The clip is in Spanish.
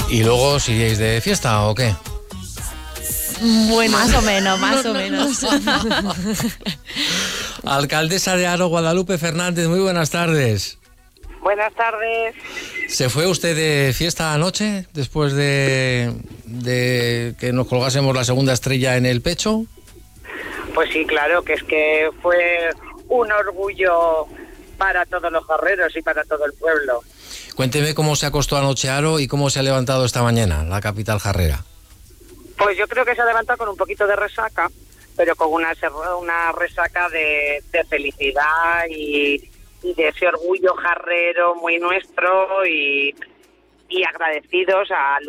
¿Y luego siguiréis de fiesta o qué? Bueno, más o menos. Alcaldesa de Haro, Guadalupe Fernández, muy buenas tardes. Buenas tardes. ¿Se fue usted de fiesta anoche después de que nos colgásemos la segunda estrella en el pecho? Pues sí, claro, que es que fue un orgullo para todos los jarreros y para todo el pueblo. Cuénteme cómo se acostó anoche Haro y cómo se ha levantado esta mañana la capital jarrera. Pues yo creo que se ha levantado con un poquito de resaca, pero con una resaca de felicidad y de ese orgullo jarrero muy nuestro y agradecidos a